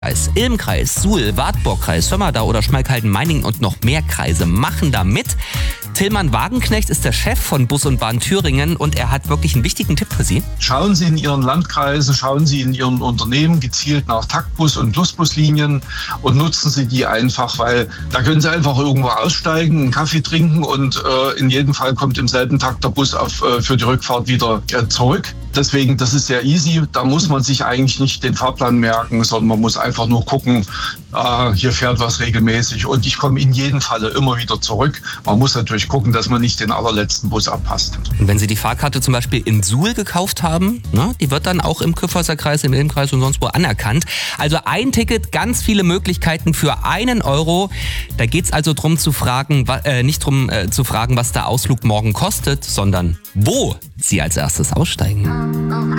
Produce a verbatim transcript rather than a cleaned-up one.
Ilm-Kreis, Suhl, Wartburg-Kreis, Sömmerda oder Schmalkalden-Meiningen und noch mehr Kreise machen da mit. Tillmann Wagenknecht ist der Chef von Bus und Bahn Thüringen und er hat wirklich einen wichtigen Tipp für Sie. Schauen Sie in Ihren Landkreisen, schauen Sie in Ihren Unternehmen gezielt nach Taktbus- und Plusbuslinien und nutzen Sie die einfach, weil da können Sie einfach irgendwo aussteigen, einen Kaffee trinken und äh, in jedem Fall kommt im selben Takt der Bus auf, äh, für die Rückfahrt wieder äh, zurück. Deswegen, das ist sehr easy. Da muss man sich eigentlich nicht den Fahrplan merken, sondern man muss einfach nur gucken, äh, hier fährt was regelmäßig und ich komme in jedem Falle immer wieder zurück. Man muss natürlich gucken, dass man nicht den allerletzten Bus abpasst. Und wenn Sie die Fahrkarte zum Beispiel in Suhl gekauft haben, ne, die wird dann auch im Küffhäuserkreis, im Ilm-Kreis und sonst wo anerkannt. Also ein Ticket, ganz viele Möglichkeiten für einen Euro. Da geht es also drum zu fragen, äh, nicht drum äh, zu fragen, was der Ausflug morgen kostet, sondern wo Sie als erstes aussteigen.